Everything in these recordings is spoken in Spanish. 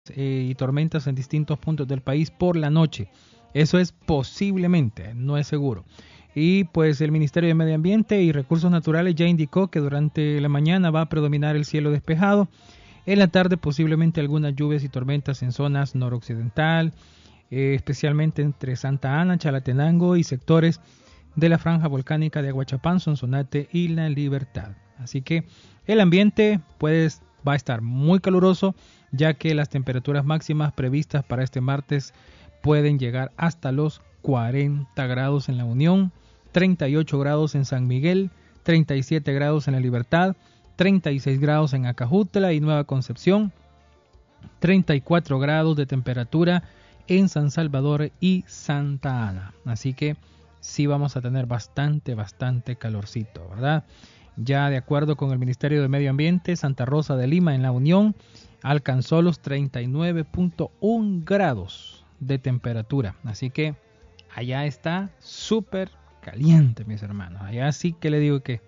y tormentas en distintos puntos del país por la noche. Eso es posiblemente, no es seguro. Y pues el Ministerio de Medio Ambiente y Recursos Naturales ya indicó que durante la mañana va a predominar el cielo despejado. En la tarde posiblemente algunas lluvias y tormentas en zonas noroccidental, especialmente entre Santa Ana, Chalatenango y sectores de la franja volcánica de Aguachapán, Sonsonate y La Libertad. Así que el ambiente va a estar muy caluroso, ya que las temperaturas máximas previstas para este martes pueden llegar hasta los 40 grados en La Unión, 38 grados en San Miguel, 37 grados en La Libertad, 36 grados en Acajutla y Nueva Concepción, 34 grados de temperatura en San Salvador y Santa Ana. Así que sí vamos a tener bastante calorcito, ¿verdad? Ya de acuerdo con el Ministerio de Medio Ambiente, Santa Rosa de Lima en La Unión alcanzó los 39.1 grados de temperatura. Así que allá está súper caliente, mis hermanos. Allá sí que le digo que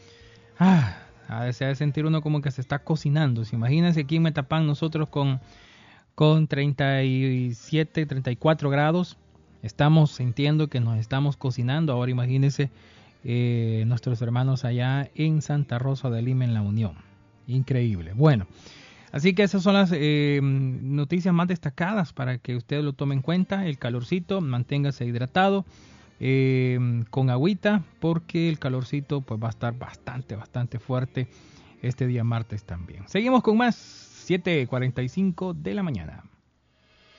se ha de sentir uno como que se está cocinando. Imagínense aquí en Metapán nosotros con 37, 34 grados. Estamos sintiendo que nos estamos cocinando. Ahora imagínense nuestros hermanos allá en Santa Rosa de Lima en La Unión. Increíble. Bueno, así que esas son las noticias más destacadas para que usted lo tome en cuenta. El calorcito, manténgase hidratado con agüita, porque el calorcito pues va a estar bastante fuerte este día martes también. Seguimos con más, 7:45 de la mañana.